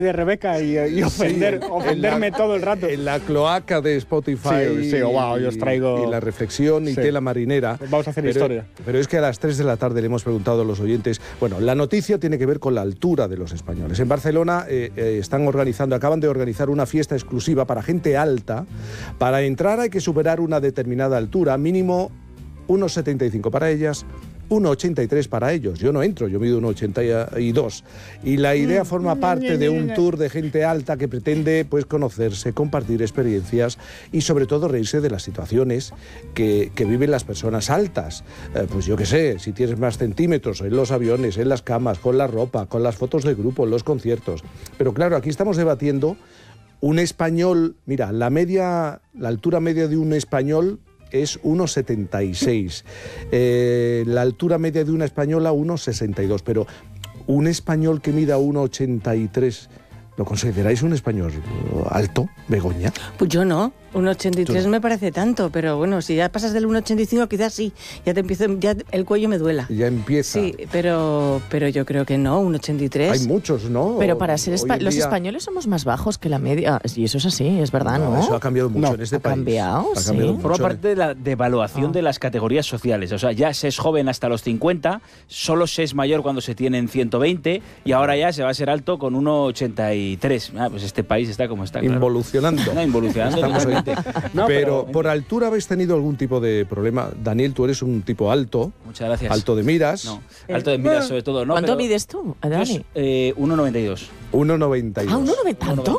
de Rebeca y ofenderme todo el rato. En la cloaca de Spotify yo os traigo... y la reflexión y tela marinera. Vamos a hacer historia. Pero es que a las 3 de la tarde le hemos preguntado a los oyentes, bueno, la noticia tiene que ver con la altura de los españoles. En Barcelona acaban de organizar una fiesta exclusiva para gente alta. Para entrar hay que superar una determinada altura, mínimo 1,75 para ellas, 1,83 para ellos. Yo no entro, yo mido 1,82. Y la idea forma parte de un tour de gente alta que pretende pues conocerse, compartir experiencias y sobre todo reírse de las situaciones que viven las personas altas. Pues yo qué sé, si tienes más centímetros en los aviones, en las camas, con la ropa, con las fotos de grupo, en los conciertos. Pero claro, aquí estamos debatiendo un español, mira, la altura media de un español es 1,76. La altura media de una española, 1,62. Pero un español que mida 1,83, ¿lo consideráis un español alto, Begoña? Pues yo no. 1,83 me parece tanto, pero bueno, si ya pasas del 1,85 quizás sí, ya el cuello me duela. Ya empieza. Sí, pero yo creo que no, 1,83. Hay muchos, ¿no? Pero para ser los españoles somos más bajos que la media, y eso es así, es verdad, ¿no? Eso ha cambiado mucho en este país. Ha cambiado, Forma parte de la devaluación de las categorías sociales. O sea, ya se es joven hasta los 50, solo se es mayor cuando se tienen 120 y ahora ya se va a ser alto con 1,83. Pues este país está como está. Involucionando. Claro. Involucionando. Estamos ahí. No, pero por altura habéis tenido algún tipo de problema. Daniel, tú eres un tipo alto. Muchas gracias. Alto de miras. No, alto de miras sobre todo, ¿no? ¿Cuánto mides tú, Dani? 1,92. 1,92. ¿Ah, 1,90 tanto?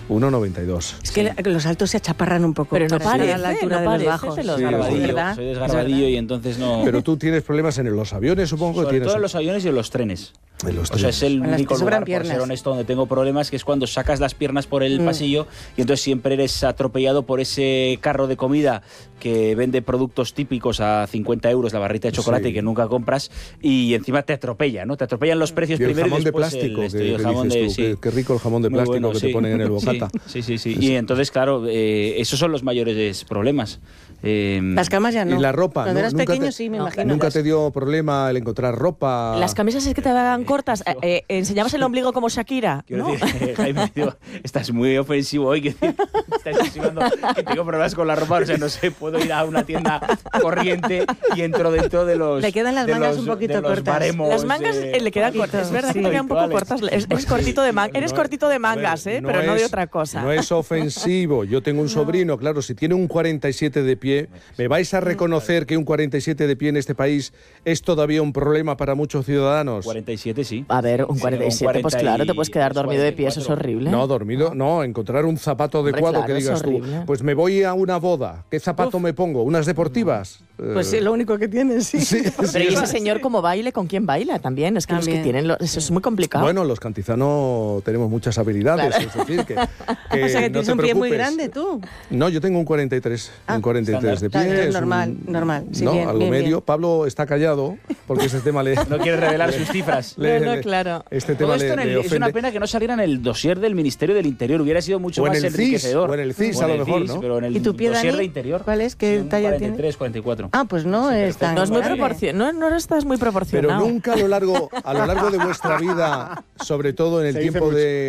1,92. Es que los altos se achaparran un poco. Pero no parece, a la altura de los bajos. Soy desgarbadillo y entonces no... Pero tú tienes problemas en los aviones, supongo. Sobre todo en los aviones y en los trenes. O sea, es el único lugar, por ser honesto, donde tengo problemas, que es cuando sacas las piernas por el pasillo y entonces siempre eres atropellado por ese carro de comida que vende productos típicos a 50 euros la barrita de chocolate que nunca compras y encima te atropella, ¿no? Te atropellan los precios y primero el jamón y después de plástico, el jamón de sí. Qué rico el jamón de plástico bueno, que te ponen en el bocata. Sí. Y entonces, claro, esos son los mayores problemas. Las camas ya no. Y la ropa. Cuando eras pequeño sí, me imagino. ¿Nunca te dio problema el encontrar ropa? Las camisas es que te daban cortas. Enseñabas el ombligo como Shakira, Quiero ¿no? decir, Jaime, estás muy ofensivo hoy. Estás insinuando que tengo problemas con la ropa. O sea, no sé, puedo ir a una tienda corriente y entro dentro de los... Le quedan las mangas un poquito cortas. Baremos, las mangas le quedan cortas. Es verdad que le quedan un poco cortas. Eres cortito de mangas. Eres cortito de mangas, pero no de otra cosa. No es ofensivo. Yo tengo un sobrino, claro, si tiene un 47 de pie, ¿me vais a reconocer que un 47 de pie en este país es todavía un problema para muchos ciudadanos? 47 sí. A ver, un 47, pues claro, te puedes quedar dormido de pie, eso es horrible. No, dormido, no, encontrar un zapato adecuado. Claro, que digas tú, pues me voy a una boda, ¿qué zapato me pongo? ¿Unas deportivas? Pues sí, lo único que tienes, sí. Pero ¿y ese señor cómo baile? ¿Con quién baila también? Es que los que tienen, eso es muy complicado. Bueno, los cantizanos tenemos muchas habilidades, claro. Es decir, que o sea, que tienes un pie muy grande, tú. No, yo tengo un 43, un 43 de pie. Normal. Sí, no, bien, algo bien, medio. Bien. Pablo está callado porque ese tema le... No quiere revelar sus cifras. Claro. Este tema todo esto es una pena que no saliera en el dossier del Ministerio del Interior. Hubiera sido mucho más enriquecedor. O en el CIS, a lo mejor, ¿no? Pero en el ¿Y tu pie, dossier Dani? de Interior. ¿Cuál es? ¿Qué talla 43, tienes? 44. Ah, pues no es tan... No es muy proporcionado. No estás muy proporcionado. Pero nunca a lo largo de vuestra vida, sobre todo en el tiempo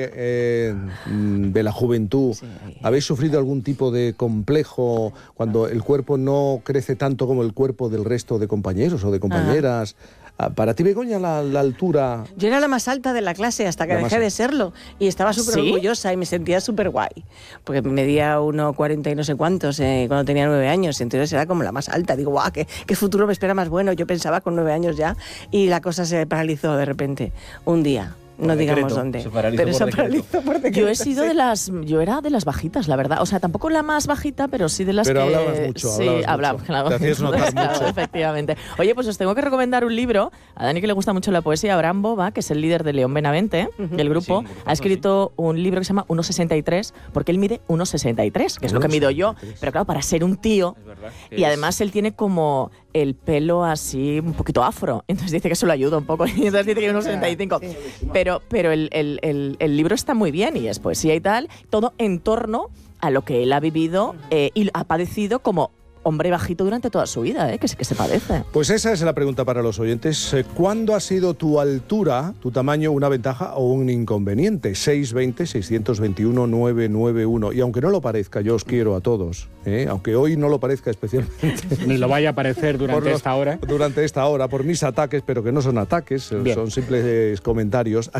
de la juventud, ¿habéis sufrido algún tipo de complejo cuando el cuerpo no crece tanto como el cuerpo del resto de compañeros o de compañeras? Para ti, Begoña, la altura... Yo era la más alta de la clase hasta que dejé de serlo. Y estaba súper orgullosa y me sentía súper guay. Porque medía 1,40 y no sé cuántos cuando tenía 9 años. Entonces era como la más alta. Digo, guau, qué futuro me espera más bueno. Yo pensaba con 9 años ya. Y la cosa se paralizó de repente, un día. No digamos dónde. Pero se paralizó por decreto. Yo era de las bajitas, la verdad. O sea, tampoco la más bajita, pero sí de las pero que... Pero hablabas mucho. Sí, hablaba. Te hacías notar mucho. Efectivamente. Oye, pues os tengo que recomendar un libro. A Dani, que le gusta mucho la poesía, Abraham Boba, que es el líder de León Benavente, del grupo, ha escrito un libro que se llama 1,63, porque él mide 1,63, que es lo que mido yo. Pero claro, para ser un tío... Y además él tiene como el pelo así un poquito afro. Entonces dice que eso lo ayuda un poco. Y entonces dice que 1,65. Pero el libro está muy bien y es poesía y tal, todo en torno a lo que él ha vivido y ha padecido como hombre bajito durante toda su vida, que se padece. Pues esa es la pregunta para los oyentes. ¿Cuándo ha sido tu altura, tu tamaño, una ventaja o un inconveniente? 620-621-991. Y aunque no lo parezca, yo os quiero a todos, aunque hoy no lo parezca especialmente. Ni lo vaya a parecer durante esta hora. Durante esta hora, por mis ataques, pero que no son ataques, son simples comentarios.